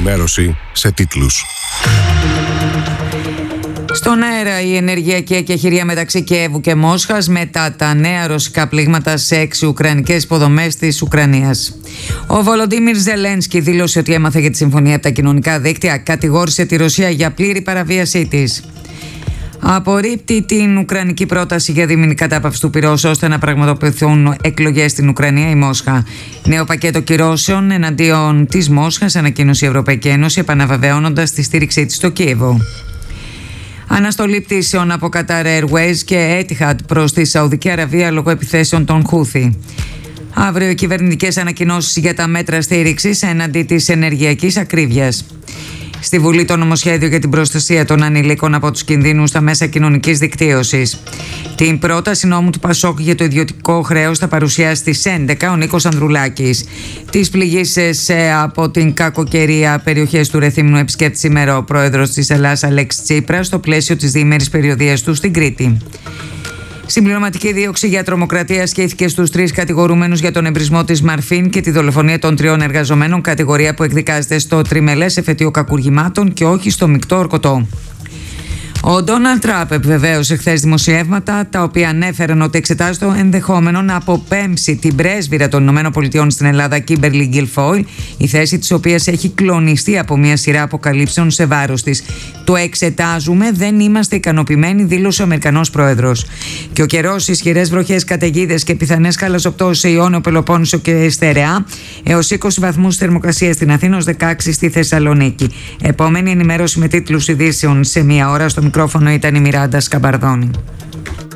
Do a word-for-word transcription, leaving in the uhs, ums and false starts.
ενημέρωση σε τίτλους. Στον αέρα η ενεργειακή εκεχηρία μεταξύ Κιέβου και Μόσχας μετά τα νέα ρωσικά πλήγματα σε έξι ουκρανικές υποδομές της Ουκρανίας. Ο Βολοντίμιρ Ζελένσκι δήλωσε ότι έμαθε για τη συμφωνία από τα κοινωνικά δίκτυα, κατηγόρησε τη Ρωσία για πλήρη παραβίασή της. Απορρίπτει την ουκρανική πρόταση για δίμηνη κατάπαυση του πυρός ώστε να πραγματοποιηθούν εκλογές στην Ουκρανία η Μόσχα. Νέο πακέτο κυρώσεων εναντίον της Μόσχας ανακοίνωσε η Ευρωπαϊκή Ένωση, επαναβεβαιώνοντας τη στήριξή της στο Κίεβο. Αναστολή πτήσεων από Qatar Airways και Etihad προς τη Σαουδική Αραβία λόγω επιθέσεων των Χούθι. Αύριο οι κυβερνητικές ανακοινώσεις για τα μέτρα στήριξης έναντι της ενεργειακής ακρίβειας. Στη Βουλή το νομοσχέδιο για την προστασία των ανηλίκων από τους κινδύνους στα μέσα κοινωνικής δικτύωσης. Την πρόταση νόμου του Πασόκ για το ιδιωτικό χρέος θα παρουσιάσει στις έντεκα ο Νίκος Ανδρουλάκης. Τις πληγήσεις από την κακοκαιρία περιοχές του Ρεθύμνου επισκέπτει σήμερα ο πρόεδρος της Ελλάδας Αλέξης Τσίπρας στο πλαίσιο της διήμερης περιοδίας του στην Κρήτη. Συμπληρωματική δίωξη για τρομοκρατία ασκήθηκε στους τρεις κατηγορούμενους για τον εμπρισμό της Μαρφίν και τη δολοφονία των τριών εργαζομένων, κατηγορία που εκδικάζεται στο τριμελές εφετείο κακουργημάτων και όχι στο μεικτό ορκωτό. Ο Ντόναλντ Τραμπ επιβεβαίωσε χθες δημοσιεύματα τα οποία ανέφεραν ότι εξετάζει το ενδεχόμενο να αποπέμψει την πρέσβυρα των ΗΠΑ στην Ελλάδα, Κίμπερλι Γκιλφόιλ, η θέση της οποίας έχει κλονιστεί από μια σειρά αποκαλύψεων σε βάρος της. Το εξετάζουμε, δεν είμαστε ικανοποιημένοι, δήλωσε ο Αμερικανός πρόεδρος. Και ο καιρός, ισχυρές βροχές, καταιγίδες και πιθανές χαλαζοπτώσεις σε Ιόνιο, Πελοπόννησο και Στερεά, έως είκοσι βαθμούς θερμοκρασία στην Αθήνα, ως δεκαέξι στη Θεσσαλονίκη. Επόμενη ενημέρωση με τίτλους ειδήσεων σε μία ώρα. Στο μικρόφωνο ήταν η Μιράντα Σκαμπαρδόνη.